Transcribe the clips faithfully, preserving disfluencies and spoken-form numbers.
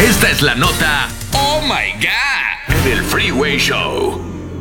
Esta es la nota Oh My God del Freeway Show.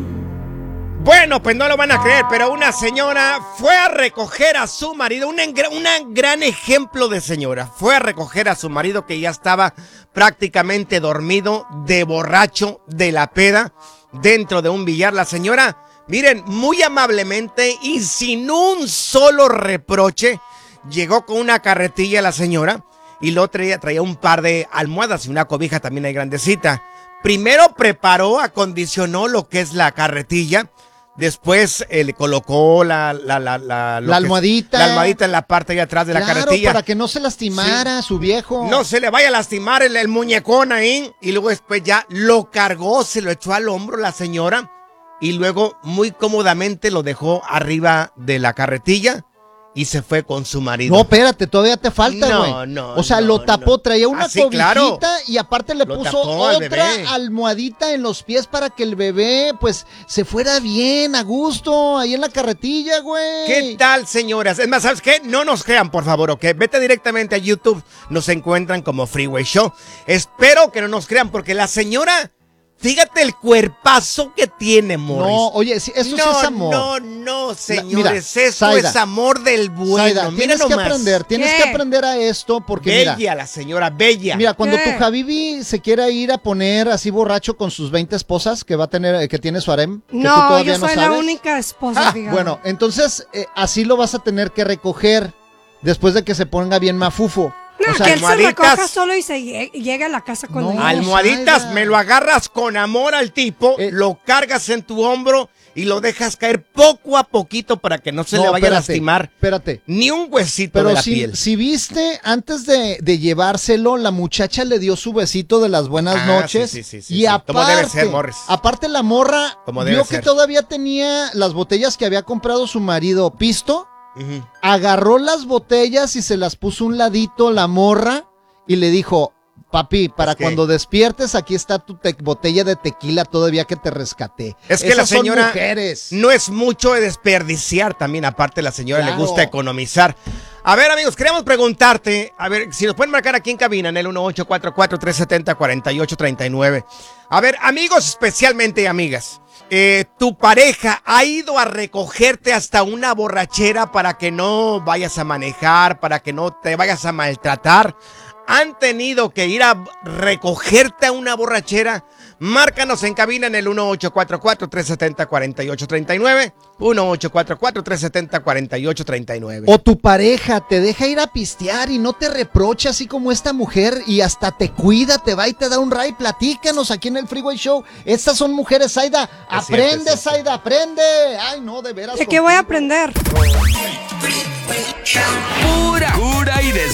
Bueno, pues no lo van a creer, pero una señora fue a recoger a su marido, un, un gran ejemplo de señora. Fue a recoger a su marido que ya estaba prácticamente dormido, de borracho, de la peda, dentro de un billar. La señora, miren, muy amablemente y sin un solo reproche, llegó con una carretilla la señora y luego traía, traía un par de almohadas y una cobija también ahí grandecita. Primero preparó, acondicionó lo que es la carretilla. Después eh, le colocó la, la, la, la, la almohadita. Es, la almohadita en la parte de atrás de claro, la carretilla. Para que no se lastimara sí. su viejo. No se le vaya a lastimar el, el muñecón ahí. Y luego después ya lo cargó, se lo echó al hombro la señora. Y luego muy cómodamente lo dejó arriba de la carretilla. Y se fue con su marido. No, espérate, todavía te falta, güey. No, no, O sea, no, lo tapó, no. traía una ah, sí, cobijita claro. y aparte le lo puso otra almohadita en los pies para que el bebé, pues, se fuera bien, a gusto, ahí en la carretilla, güey. ¿Qué tal, señoras? Es más, ¿sabes qué? No nos crean, por favor, ¿ok? Vete directamente a YouTube, nos encuentran como Freeway Show. Espero que no nos crean porque la señora... Fíjate el cuerpazo que tiene, Morris. No, oye, eso no, sí es amor. No, no, señores, mira, esto Zaida, es amor del bueno. Zaida, mira tienes nomás. que aprender, tienes ¿Qué? que aprender a esto porque Bella mira, la señora, bella. Mira, cuando ¿Qué? tu Habibi se quiera ir a poner así borracho con sus veinte esposas que va a tener, que tiene su harem, que tú No, todavía yo no soy la sabes. única esposa, Ah, fíjate. bueno, entonces eh, así lo vas a tener que recoger después de que se ponga bien mafufo. No, o sea, que él se almohaditas. recoja solo y se llegue, llegue a la casa con No, él. Almohaditas, Zaida. me lo agarras con amor al tipo, Eh. lo cargas en tu hombro y lo dejas caer poco a poquito para que no se no, le vaya espérate, a lastimar Espérate. ni un huesito Pero de la si, piel. si viste, antes de, de llevárselo, la muchacha le dio su besito de las buenas Ah, noches. sí, sí, sí, sí, y sí. aparte, Como debe ser, Morris. aparte la morra Como vio debe que ser. todavía tenía las botellas que había comprado su marido pisto, Ujú. agarró las botellas y se las puso a un ladito la morra y le dijo, papi, para Es que- cuando despiertes, aquí está tu te- botella de tequila todavía que te rescaté. Es que Esas la señora son mujeres. no es mucho de desperdiciar también, aparte la señora Claro. le gusta economizar. A ver, amigos, queríamos preguntarte, a ver, si nos pueden marcar aquí en cabina en el uno ocho cuatro cuatro, tres siete cero, cuatro ocho tres nueve. A ver, amigos, especialmente amigas, eh, tu pareja ha ido a recogerte hasta una borrachera para que no vayas a manejar, para que no te vayas a maltratar. Han tenido que ir a recogerte a una borrachera. Márcanos en cabina en el uno ocho cuatro cuatro, tres siete cero, cuatro ocho tres nueve. uno ocho cuatro cuatro, tres siete cero, cuatro ocho tres nueve. O tu pareja te deja ir a pistear y no te reprocha así como esta mujer y hasta te cuida, te va y te da un ray. Platícanos aquí en el Freeway Show. Estas son mujeres, Zaida. Es Aprende, cierto, es cierto. Zaida, aprende. Ay, no, de veras. ¿De qué voy a contigo. aprender?